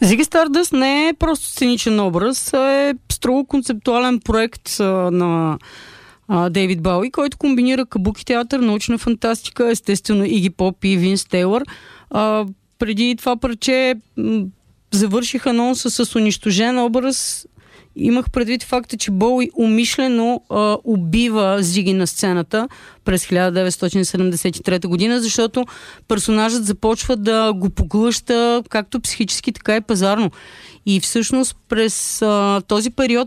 Зиги Стардъст не е просто сценичен образ, а е строго концептуален проект на Дейвид Бауи, който комбинира кабуки театър, научна фантастика, естествено Иги Поп и Винс Тейлър. Преди това парче завърших анонса с унищожен образ. Имах предвид факта, че Боуи умишлено убива Зиги на сцената през 1973 година, защото персонажът започва да го поглъща както психически, така и пазарно. И всъщност през този период